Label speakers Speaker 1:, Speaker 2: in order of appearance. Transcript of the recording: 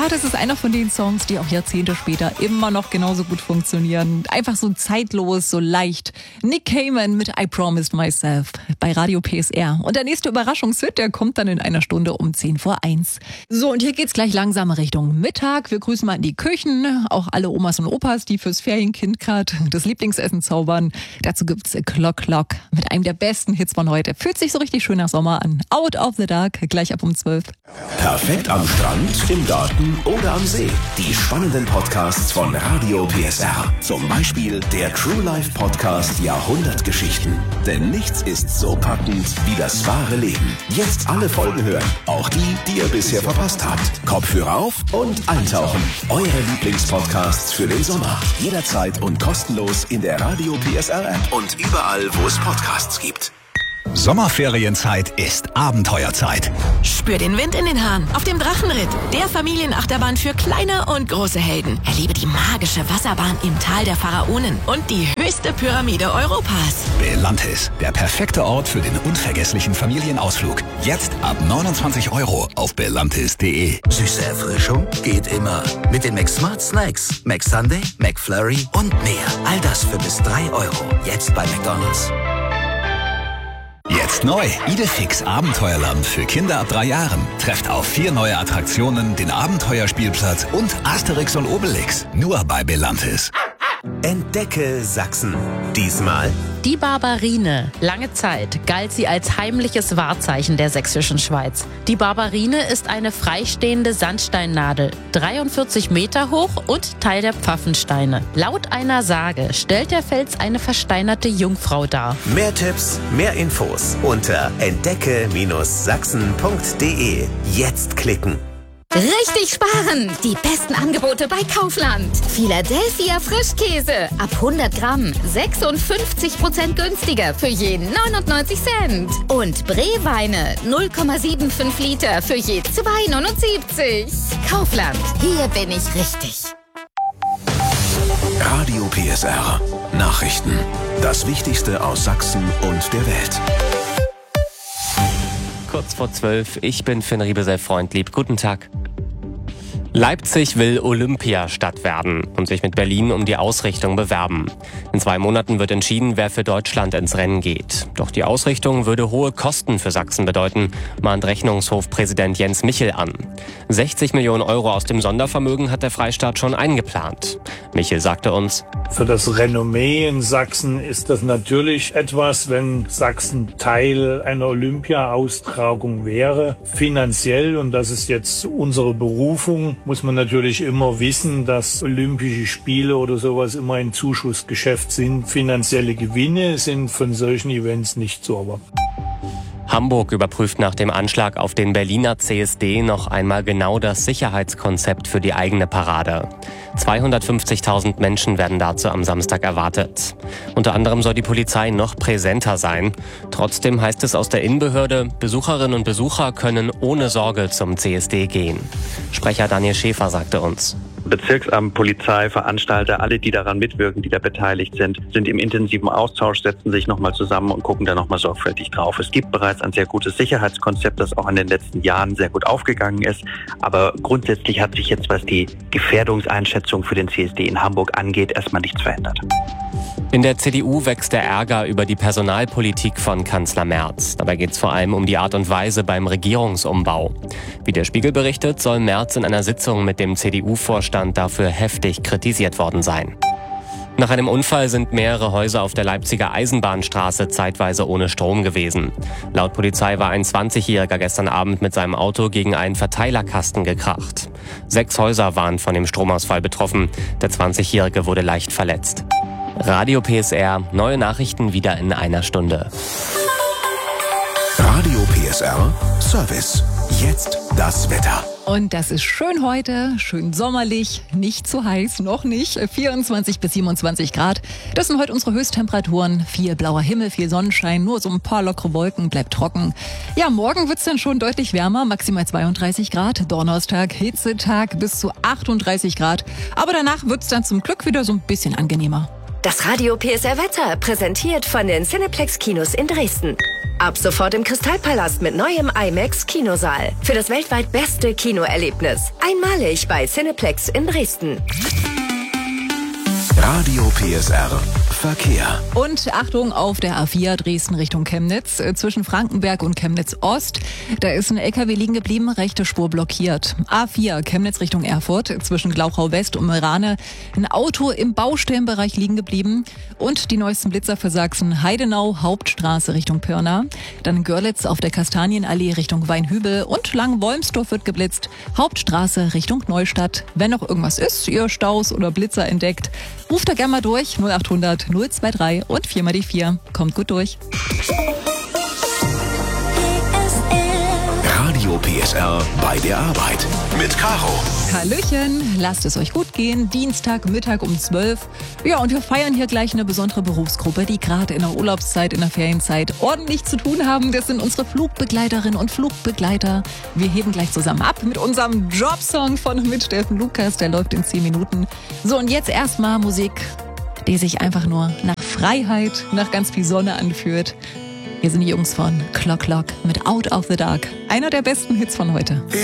Speaker 1: das ist einer von den Songs, die auch Jahrzehnte später immer noch genauso gut funktionieren. Einfach so zeitlos, so leicht. Nick Cayman mit I Promised Myself bei Radio PSR. Und der nächste Überraschungshit, der kommt dann in einer Stunde um 10:01. So, und hier geht's gleich langsam Richtung Mittag. Wir grüßen mal in die Küchen, auch alle Omas und Opas, die fürs Ferienkind gerade das Lieblingsessen zaubern. Dazu gibt's Clock Clock mit einem der besten Hits von heute. Fühlt sich so richtig schön nach Sommer an. Out of the Dark, gleich ab um 12.
Speaker 2: Perfekt am Strand, im Garten oder am See. Die spannenden Podcasts von Radio PSR. Zum Beispiel der True Life Podcast Jahrhundertgeschichten. Denn nichts ist so packend wie das wahre Leben. Jetzt alle Folgen hören. Auch die, die ihr bisher verpasst habt. Kopfhörer auf und eintauchen. Eure Lieblingspodcasts für den Sommer. Jederzeit und kostenlos in der Radio PSR App und überall, wo es Podcasts gibt.
Speaker 3: Sommerferienzeit ist Abenteuerzeit.
Speaker 4: Spür den Wind in den Haaren auf dem Drachenritt, der Familienachterbahn für kleine und große Helden. Erlebe die magische Wasserbahn im Tal der Pharaonen und die höchste Pyramide Europas.
Speaker 3: Belantis, der perfekte Ort für den unvergesslichen Familienausflug. Jetzt ab 29 € auf belantis.de.
Speaker 5: Süße Erfrischung geht immer. Mit den McSmart Snacks, McSunday, McFlurry und mehr. All das für bis 3 €. Jetzt bei McDonald's.
Speaker 3: Jetzt neu. Idefix Abenteuerland für Kinder ab 3 Jahren. Trefft auf 4 neue Attraktionen, den Abenteuerspielplatz und Asterix und Obelix. Nur bei Belantis.
Speaker 6: Entdecke Sachsen. Diesmal
Speaker 7: die Barbarine. Lange Zeit galt sie als heimliches Wahrzeichen der sächsischen Schweiz. Die Barbarine ist eine freistehende Sandsteinnadel, 43 Meter hoch und Teil der Pfaffensteine. Laut einer Sage stellt der Fels eine versteinerte Jungfrau dar.
Speaker 6: mehr Tipps, mehr Infos unter entdecke-sachsen.de. Jetzt klicken.
Speaker 8: Richtig sparen! Die besten Angebote bei Kaufland. Philadelphia Frischkäse ab 100 Gramm 56% günstiger für je 99 Cent. Und Breweine 0,75 Liter für je 2,79. Kaufland, hier bin ich richtig.
Speaker 2: Radio PSR. Nachrichten. Das Wichtigste aus Sachsen und der Welt.
Speaker 9: Kurz vor 12, ich bin Finn Riebesell-Freundlieb. Guten Tag. Leipzig will Olympiastadt werden und sich mit Berlin um die Ausrichtung bewerben. In 2 Monaten wird entschieden, wer für Deutschland ins Rennen geht. Doch die Ausrichtung würde hohe Kosten für Sachsen bedeuten, mahnt Rechnungshofpräsident Jens Michel an. 60 Millionen € aus dem Sondervermögen hat der Freistaat schon eingeplant. Michel sagte uns:
Speaker 10: Für das Renommee in Sachsen ist das natürlich etwas, wenn Sachsen Teil einer Olympia-Austragung wäre. Finanziell, und das ist jetzt unsere Berufung, muss man natürlich immer wissen, dass Olympische Spiele oder sowas immer ein Zuschussgeschäft sind. Finanzielle Gewinne sind von solchen Events nicht zu erwarten.
Speaker 9: Hamburg überprüft nach dem Anschlag auf den Berliner CSD noch einmal genau das Sicherheitskonzept für die eigene Parade. 250.000 Menschen werden dazu am Samstag erwartet. Unter anderem soll die Polizei noch präsenter sein. Trotzdem heißt es aus der Innenbehörde, Besucherinnen und Besucher können ohne Sorge zum CSD gehen. Sprecher Daniel Schäfer sagte uns:
Speaker 11: Bezirksamt, Polizei, Veranstalter, alle, die daran mitwirken, die da beteiligt sind im intensiven Austausch, setzen sich nochmal zusammen und gucken da nochmal sorgfältig drauf. Es gibt bereits ein sehr gutes Sicherheitskonzept, das auch in den letzten Jahren sehr gut aufgegangen ist. Aber grundsätzlich hat sich jetzt, was die Gefährdungseinschätzung für den CSD in Hamburg angeht, erstmal nichts verändert.
Speaker 9: In der CDU wächst der Ärger über die Personalpolitik von Kanzler Merz. Dabei geht es vor allem um die Art und Weise beim Regierungsumbau. Wie der Spiegel berichtet, soll Merz in einer Sitzung mit dem CDU-Vorstand dafür heftig kritisiert worden sein. Nach einem Unfall sind mehrere Häuser auf der Leipziger Eisenbahnstraße zeitweise ohne Strom gewesen. Laut Polizei war ein 20-Jähriger gestern Abend mit seinem Auto gegen einen Verteilerkasten gekracht. 6 Häuser waren von dem Stromausfall betroffen. Der 20-Jährige wurde leicht verletzt. Radio PSR, neue Nachrichten wieder in einer Stunde.
Speaker 2: Radio PSR Service. Jetzt das Wetter.
Speaker 1: Und das ist schön heute, schön sommerlich, nicht zu heiß, noch nicht. 24 bis 27 Grad. Das sind heute unsere Höchsttemperaturen. Viel blauer Himmel, viel Sonnenschein, nur so ein paar lockere Wolken, bleibt trocken. Ja, morgen wird's dann schon deutlich wärmer, maximal 32 Grad. Donnerstag, Hitzetag bis zu 38 Grad. Aber danach wird's dann zum Glück wieder so ein bisschen angenehmer.
Speaker 8: Das Radio PSR Wetter, präsentiert von den Cineplex Kinos in Dresden.
Speaker 12: Ab sofort im Kristallpalast mit neuem IMAX Kinosaal. Für das weltweit beste Kinoerlebnis. Einmalig bei Cineplex in Dresden.
Speaker 2: Radio PSR Verkehr.
Speaker 1: Und Achtung auf der A4 Dresden Richtung Chemnitz. Zwischen Frankenberg und Chemnitz Ost. Da ist ein LKW liegen geblieben, rechte Spur blockiert. A4 Chemnitz Richtung Erfurt. Zwischen Glauchau West und Meerane. Ein Auto im Baustellenbereich liegen geblieben. Und die neuesten Blitzer für Sachsen. Heidenau, Hauptstraße Richtung Pirna. Dann Görlitz auf der Kastanienallee Richtung Weinhübel. Und Langenwolmsdorf wird geblitzt. Hauptstraße Richtung Neustadt. Wenn noch irgendwas ist, ihr Staus oder Blitzer entdeckt, ruft da gerne mal durch. 0800 023 und 4 mal die 4. Kommt gut durch.
Speaker 2: Radio PSR bei der Arbeit mit Caro.
Speaker 1: Hallöchen, lasst es euch gut gehen. Dienstag, Mittag um 12. Ja, und wir feiern hier gleich eine besondere Berufsgruppe, die gerade in der Urlaubszeit, in der Ferienzeit ordentlich zu tun haben. Das sind unsere Flugbegleiterinnen und Flugbegleiter. Wir heben gleich zusammen ab mit unserem Jobsong von und mit Steffen Lukas. Der läuft in 10 Minuten. So, und jetzt erstmal Musik, die sich einfach nur nach Freiheit, nach ganz viel Sonne anfühlt. Hier sind die Jungs von Clock Clock mit Out of the Dark. Einer der besten Hits von heute.